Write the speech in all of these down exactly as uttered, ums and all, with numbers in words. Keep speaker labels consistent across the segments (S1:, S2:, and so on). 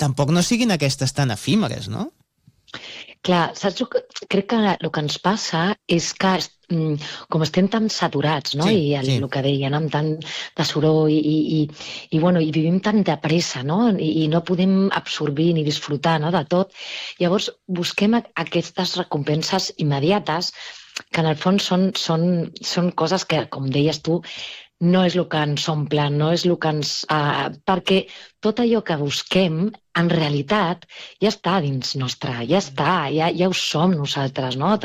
S1: tampoc no siguin aquestes tan efímeres, no?
S2: Clar, saps? El que, crec que el que ens passa és que com estem tan saturats, no?
S1: Sí,
S2: I el,
S1: sí.
S2: el que deien, amb tant de soroll i, i, i, bueno, i vivim tan de pressa, no? I, i no podem absorbir ni disfrutar, no? De tot. Llavors busquem aquestes recompenses immediates que en el fons són, són, són coses que, com deies tu, no és el que ens omple, no és el que ens... Uh, perquè tot allò que busquem, en realitat, ja està dins nostre, ja està, ja, ja ho som nosaltres, no?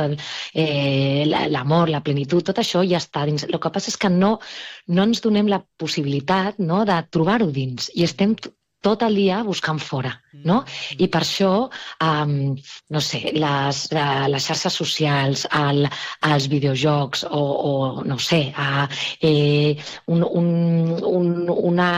S2: Eh, l'amor, la plenitud, tot això ja està dins. El que passa és que no, no ens donem la possibilitat, no?, de trobar-ho dins, i estem tot el dia buscant fora, no? I per això, um, no sé, les, les xarxes socials, el, els videojocs o, o no sé, uh, eh, un, un, un, una,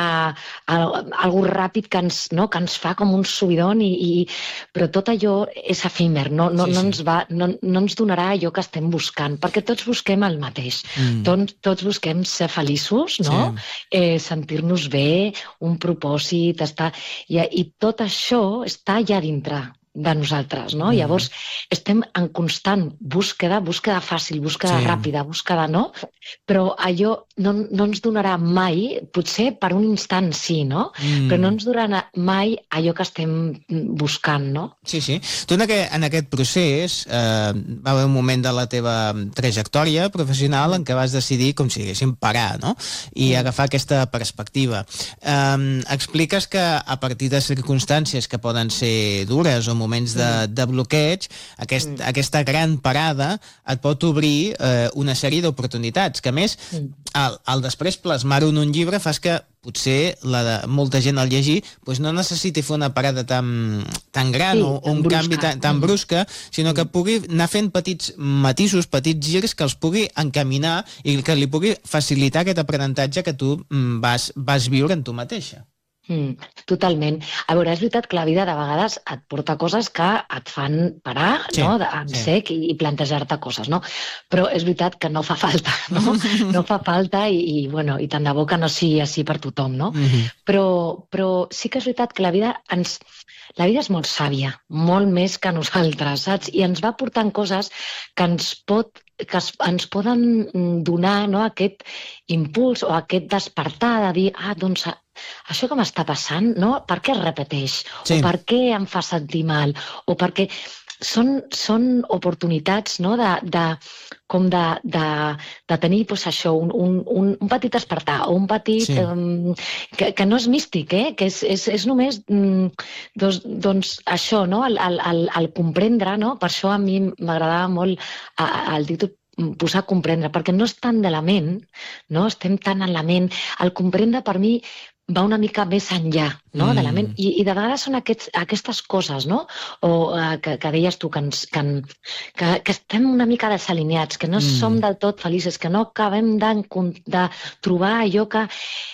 S2: algo ràpid que ens, no? que ens fa com un subidon, i, i, però tot allò és efímer, no, no, sí, sí. no, ens va, no, no ens donarà allò que estem buscant, perquè tots busquem el mateix. Mm. Tots, tots busquem ser feliços, no? Sí. Eh, sentir-nos bé, un propòsit, estar... I, i tot això està ja dintre de nosaltres, no? Mm. Llavors, estem en constant búsqueda, búsqueda fàcil, búsqueda sí. ràpida, búsqueda no, però allò no, no ens donarà mai, potser per un instant sí, no? Mm. Però no ens donarà mai allò que estem buscant, no?
S1: Sí, sí. Tu en aquest, en aquest procés eh, va haver un moment de la teva trajectòria professional en què vas decidir, com si diguéssim, parar, no? I mm. agafar aquesta perspectiva. Eh, expliques que a partir de circumstàncies que poden ser dures o moments de, de bloqueig, aquest, mm. aquesta gran parada et pot obrir eh, una sèrie d'oportunitats, que a més, mm. al, al després plasmar-ho en un llibre fas que potser la de molta gent al llegir doncs no necessiti fer una parada tan, tan gran sí, o, o un brusca. canvi tan, tan mm. brusca, sinó que pugui anar fent petits matisos, petits girs que els pugui encaminar i que li pugui facilitar aquest aprenentatge que tu vas, vas viure en tu mateixa.
S2: Mm, totalment. A veure, és veritat que la vida de vegades et porta coses que et fan parar, sí, no?, en sí. sec i, i plantejar-te coses, no? Però és veritat que no fa falta, no? No fa falta i, i, bueno, i tant de bo que no sigui així per tothom, no? Mm-hmm. Però, però sí que és veritat que la vida ens... La vida és molt sàvia, molt més que nosaltres, saps? I ens va portant coses que ens pot que es, ens poden donar, no?, aquest impuls o aquest despertar de dir, ah, doncs això que m'està passant, no?, per què es repeteix? Sí. O per què em fa sentir mal? O perquè són, són oportunitats, no?, de, de, com de, de, de tenir pues, això, un, un, un petit despertar o un petit... Sí. Um, que, que no és místic, eh? Que és, és, és només um, doncs, doncs això, no?, el, el, el, el comprendre, no? Per això a mi m'agradava molt el títol posar a comprendre, perquè no és tant de la ment, no? Estem tan en la ment. El comprendre per mi va una mica més enllà, no?, mm. de la ment. I, i de vegades són aquests, aquestes coses, no?, o uh, que, que deies tu, que, ens, que, que, que estem una mica desalineats, que no mm. som del tot felices, que no acabem de, de trobar allò que...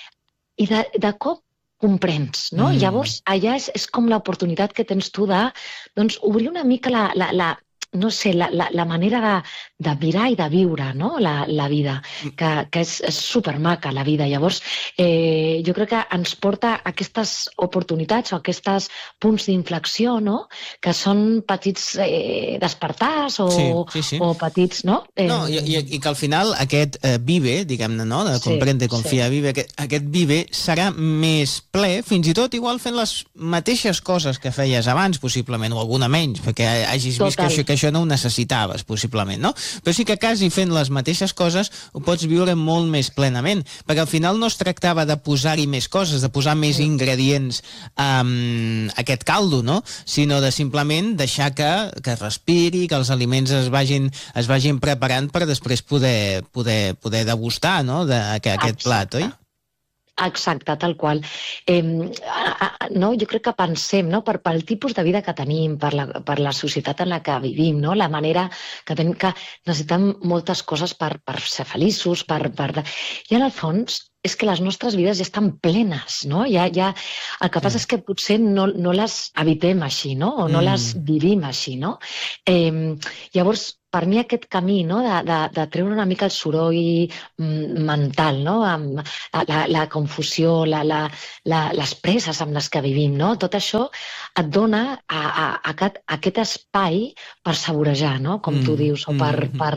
S2: I de, de cop comprens, no? Mm. Llavors, allà és, és com l'oportunitat que tens tu de, doncs, obrir una mica la... la, la no sé, la, la, la manera de, de mirar i de viure, no?, la, la vida, que, que és, és supermaca, la vida. Llavors, eh, jo crec que ens porta aquestes oportunitats o aquests punts d'inflexió, no?, que són petits eh, despertars o, sí, sí, sí. o petits, no? Eh,
S1: no i, i, I que al final aquest eh, vive, diguem-ne, no?, de comprendre, confia, sí. vive, aquest, aquest vive serà més ple, fins i tot igual fent les mateixes coses que feies abans, possiblement, o alguna menys, perquè hagis Total. vist que això, que això no ho necessitaves, possiblement, no? Però sí que quasi fent les mateixes coses ho pots viure molt més plenament, perquè al final no es tractava de posar-hi més coses, de posar més ingredients um, a aquest caldo, no? Sinó de simplement deixar que, que respiri, que els aliments es vagin, es vagin preparant per després poder, poder, poder degustar, no?, d'aquest plat, oi?
S2: Exacte, tal qual. Eh, no, jo crec que pensem, no, per, pel tipus de vida que tenim, per la, per la societat en la que vivim, no, la manera que tenim, que necessitem moltes coses per, per ser feliços, per, per... I en el fons és que les nostres vides ja estan plenes, no? Ja, ja... El que passa és que potser no, no les habitem així, no? O no mm. les vivim així, no? Eh, llavors, per mi aquest camí, no? de, de, de treure una mica el soroll mental, no? Amb la, la confusió, la, la, la, les presses amb les que vivim, no? Tot això et dona a, a, a aquest, a aquest espai per saborejar, no? Com tu dius, o per, per,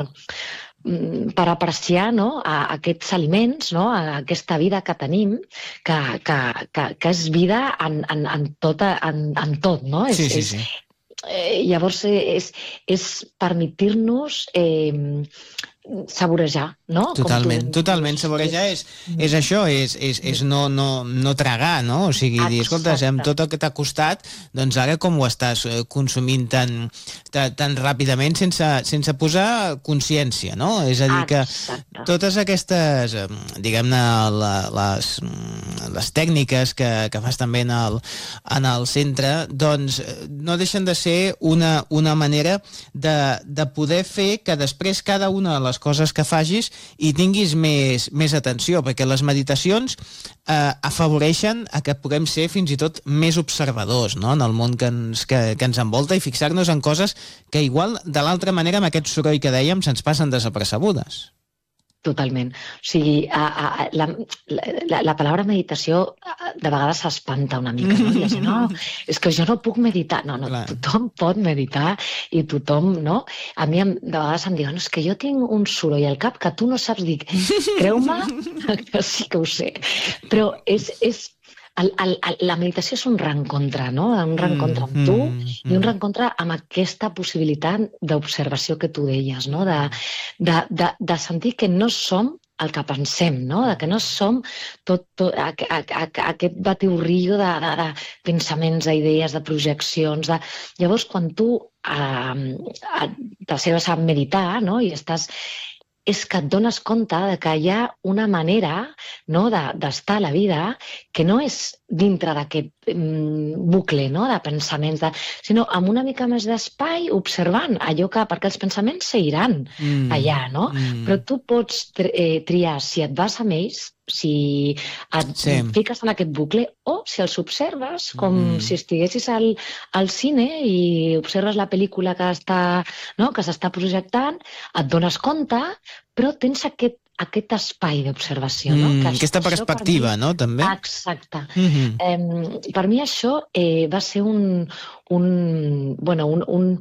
S2: per apreciar, no? a, a aquests aliments, no? a aquesta vida que tenim, que, que, que, que és vida en, en, en, tot, en, en tot, no?
S1: Sí,
S2: és,
S1: sí, sí.
S2: Eh, llavors és, és permetir-nos eh, saborejar, no?
S1: Totalment, tu, totalment. Saborejar és, és això, és, és, és no, no, no tragar, no? O sigui, dir, escolta, amb tot el que t'ha costat, doncs ara com ho estàs consumint tan, tan, tan ràpidament sense, sense posar consciència, no? És a dir, que Exacte. Totes aquestes, diguem-ne, les, les tècniques que, que fas també en el, en el centre, doncs no deixen de ser una, una manera de, de poder fer que després cada una de les coses que facis i tinguis més, més atenció, perquè les meditacions eh, afavoreixen a que puguem ser fins i tot més observadors, no? En el món que ens, que, que ens envolta i fixar-nos en coses que igual de l'altra manera amb aquest soroll que dèiem se'ns passen desapercebudes.
S2: Totalment. O sigui, a, a, la, la, la paraula meditació de vegades s'espanta una mica, no? I no, és que jo no puc meditar. No, no, Clar. Tothom pot meditar i tothom, no? A mi de vegades em diuen, no, és que jo tinc un soroll al cap que tu no saps dir. Creu-me que sí que ho sé. Però és... és El, el, la meditació és un reencontre, no? Un reencontre amb tu mm, mm, i un reencontre amb aquesta possibilitat d'observació que tu deies, no? De, de, de, de sentir que no som el que pensem, no? De que no som tot, tot a, a, a, aquest batiburrillo de, de, de pensaments, d'idees, de projeccions. De... Llavors, quan tu eh, t'asseus a meditar, no? I estàs... és que et dones compte de que hi ha una manera, no, d'estar a la vida que no és dintre d'aquest mm, bucle, no, de pensaments, de, sinó amb una mica més d'espai, observant allò que... perquè els pensaments seguiran mm, allà, no? Mm. Però tu pots eh, triar si et vas amb ells, si et sí. fiques en aquest bucle o si els observes com mm. si estiguessis al, al cine i observes la pel·lícula que està, no, que s'està projectant, et dones compte, però tens aquest, aquest espai d'observació. Mm, no?
S1: Aquesta això, perspectiva, mi, no? També.
S2: Exacte. Mm-hmm. Eh, per mi això eh, va ser un... un bueno, un... un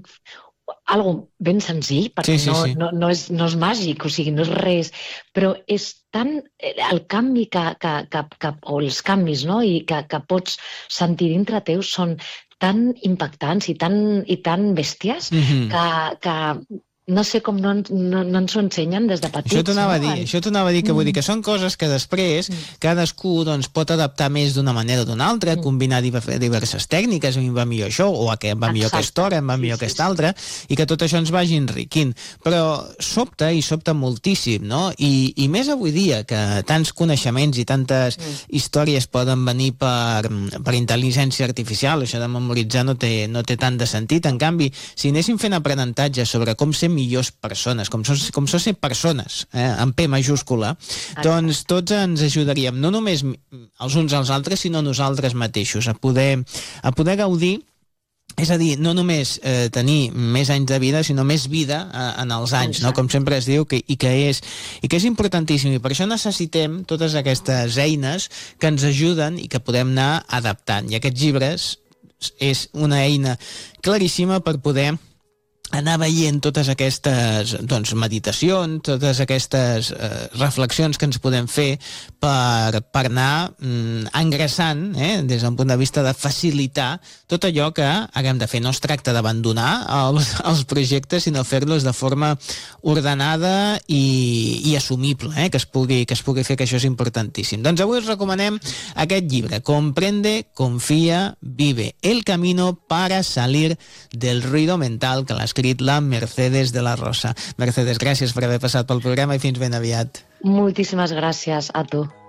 S2: algo ben senzill, perquè sí, sí, no, sí. No, no, és, no és màgic, o sigui, no és res, però és tan... el canvi que, que, que, que o els canvis, no?, i que, que pots sentir dintre teu són tan impactants i tan, i tan bèsties mm-hmm. que, que no sé com no, no, no ens ho ensenyen des de petits.
S1: Això t'anava no? a dir, això t'anava a dir que mm. vull dir que són coses que després mm. cadascú doncs, pot adaptar més d'una manera o d'una altra, mm. combinar diverses tècniques, a mi em va millor això, o a que em va millor Exacte. aquesta hora, em va sí, millor sí, aquesta sí. altra, i que tot això ens vagi enriquint. Però sobta, i sobta moltíssim, no? I, i més avui dia, que tants coneixements i tantes mm. històries poden venir per, per intel·ligència artificial, això de memoritzar no té, no té tant de sentit. En canvi, si anéssim fent aprenentatge sobre com ser millors persones, com són, com són ser persones, eh, amb P majúscula, Exacte. doncs tots ens ajudaríem, no només els uns als altres, sinó nosaltres mateixos, a poder, a poder gaudir, és a dir, no només eh, tenir més anys de vida, sinó més vida eh, en els anys, no? Com sempre es diu, que, i, que és, i que és importantíssim, i per això necessitem totes aquestes eines que ens ajuden i que podem anar adaptant, i aquests llibres és una eina claríssima per poder anar veient totes aquestes doncs, meditacions, totes aquestes eh, reflexions que ens podem fer per, per anar mm, engraçant, eh, des d'un punt de vista de facilitar tot allò que haguem de fer. No es tracta d'abandonar els, els projectes, sinó fer-los de forma ordenada i, i assumible, eh, que, es pugui, que es pugui fer, que això és importantíssim. Doncs avui us recomanem aquest llibre, Comprende, Confía, Vive, el camino para salir del ruido mental, que l'ha escrit la Mercedes de la Rosa. Mercedes, gràcies per haver passat pel programa i fins ben aviat.
S2: Moltíssimes gràcies a tu.